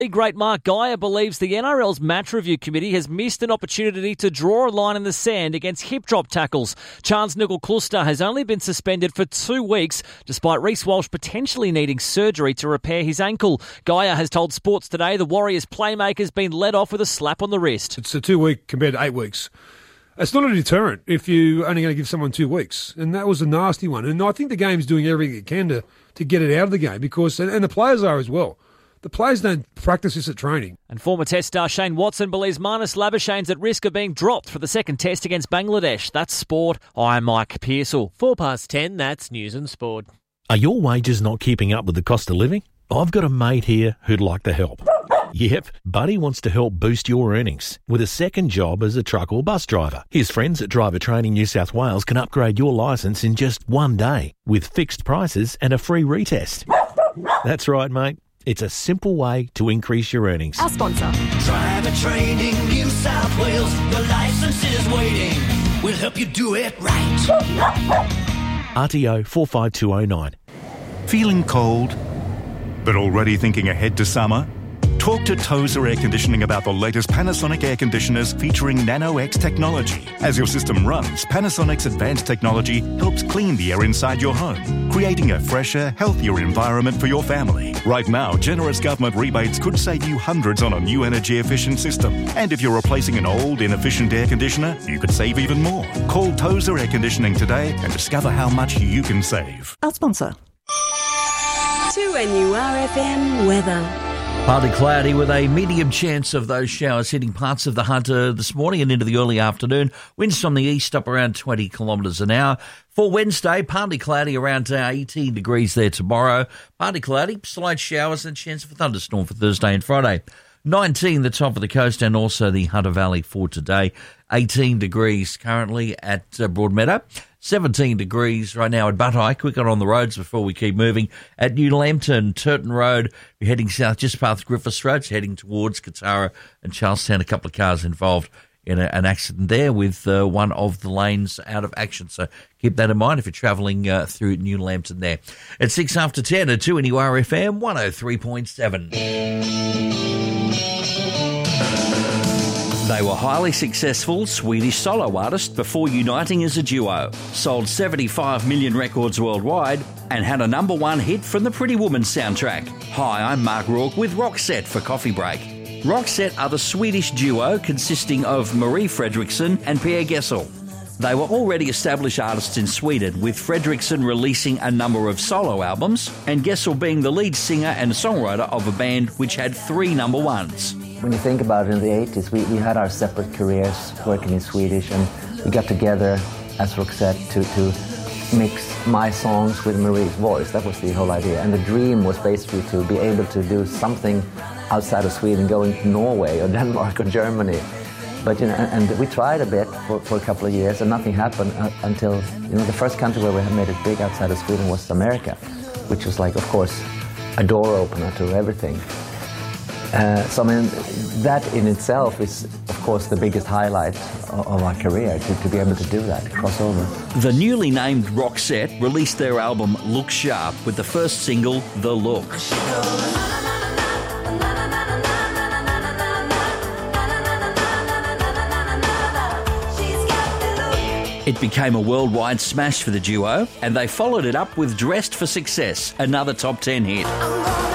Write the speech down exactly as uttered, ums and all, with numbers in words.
Great Mark Geyer believes the N R L's match review committee has missed an opportunity to draw a line in the sand against hip drop tackles. Chance Nickel-Kluster has only been suspended for two weeks, despite Reece Walsh potentially needing surgery to repair his ankle. Geyer has told Sports Today the Warriors playmaker's been let off with a slap on the wrist. It's a two-week compared to eight weeks. It's not a deterrent if you're only going to give someone two weeks, and that was a nasty one. And I think the game's doing everything it can to, to get it out of the game, because and, and the players are as well. The players don't practice this at training. And former Test star Shane Watson believes Marnus Labuschagne's at risk of being dropped for the second Test against Bangladesh. That's sport. I'm Mike Pearsall. Four past ten, that's news and sport. Are your wages not keeping up with the cost of living? I've got a mate here who'd like to help. Yep, Buddy wants to help boost your earnings with a second job as a truck or bus driver. His friends at Driver Training New South Wales can upgrade your licence in just one day with fixed prices and a free retest. That's right, mate. It's a simple way to increase your earnings. Our sponsor. Driver Training New South Wales. Your license is waiting. We'll help you do it right. R T O four five two oh nine. Feeling cold, but already thinking ahead to summer? Talk to Tozer Air Conditioning about the latest Panasonic air conditioners featuring Nano-X technology. As your system runs, Panasonic's advanced technology helps clean the air inside your home, creating a fresher, healthier environment for your family. Right now, generous government rebates could save you hundreds on a new energy-efficient system. And if you're replacing an old, inefficient air conditioner, you could save even more. Call Tozer Air Conditioning today and discover how much you can save. Our sponsor. two N U R F M weather. Partly cloudy with a medium chance of those showers hitting parts of the Hunter this morning and into the early afternoon. Winds from the east up around twenty kilometres an hour. For Wednesday, partly cloudy around eighteen degrees there tomorrow. Partly cloudy, slight showers and chance of a thunderstorm for Thursday and Friday. nineteen the top of the coast and also the Hunter Valley for today. eighteen degrees currently at uh, Broadmeadow. seventeen degrees right now at Butthigh. Quick on the roads before we keep moving. At New Lambton, Turton Road, you're heading south just past Griffiths Road, heading towards Katara and Charlestown. A couple of cars involved in a, an accident there with uh, one of the lanes out of action. So keep that in mind if you're travelling uh, through New Lambton there. At six after ten at two N U R F M one oh three point seven. They were highly successful Swedish solo artists before uniting as a duo, sold seventy-five million records worldwide, and had a number one hit from the Pretty Woman soundtrack. Hi, I'm Mark Rourke with Roxette for Coffee Break. Roxette are the Swedish duo consisting of Marie Fredriksson and Pierre Gessle. They were already established artists in Sweden, with Fredriksson releasing a number of solo albums and Gessle being the lead singer and songwriter of a band which had three number ones. When you think about it, in the eighties, we, we had our separate careers working in Swedish, and we got together as Roxette to, to mix my songs with Marie's voice. That was the whole idea. And the dream was basically to be able to do something outside of Sweden, going to Norway or Denmark or Germany. But, you know, and, and we tried a bit for, for a couple of years, and nothing happened uh, until, you know, the first country where we had made it big outside of Sweden was America, which was like, of course, a door opener to everything. Uh, so, I mean, that in itself is, of course, the biggest highlight of, of our career, to, to be able to do that, cross over. The newly named Roxette released their album Look Sharp with the first single, The Look. It became a worldwide smash for the duo, and they followed it up with Dressed for Success, another top ten hit.